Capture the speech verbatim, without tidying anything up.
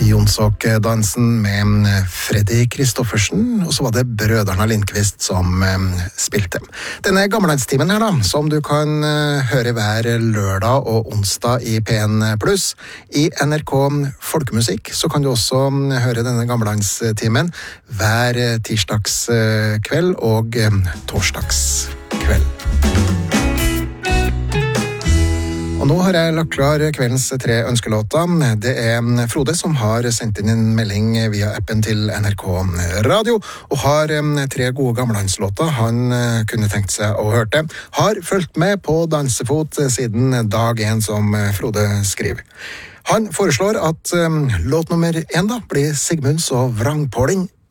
Jonsok-dansen med Freddy Kristoffersen, og så var det brødrene Lindqvist som spilte. Denne gammellandstimen her da, som du kan høre hver lørdag og onsdag i P en pluss. I N R K Folkemusikk så kan du også høre denne gammellandstimen hver tirsdagskveld og torsdagskveld. Og nå har jeg lagt klar kveldens tre ønskelåter. Det er Frode som har sendt inn en melding via appen til N R K Radio, og har tre gode gammellandslåter han kunne tenkt seg å høre det. Har fulgt med på dansefot siden dag én, som Frode skriver. Han foreslår at låt nummer én da blir Sigmunds og Vrangpåling